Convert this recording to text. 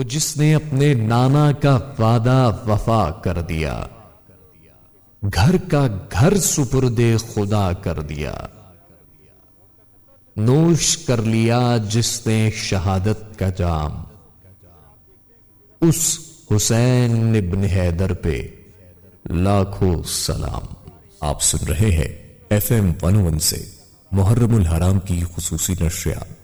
जिसने अपने नाना का वादा वफा कर दिया, घर का घर सुपुर्दे खुदा कर दिया। नोश कर लिया जिसने शहादत का जाम, उस हुसैन इब्न हैदर पे लाखों सलाम। आप सुन रहे हैं FM 101 से मुहर्रमुल हराम की खुसूसी नशरियात।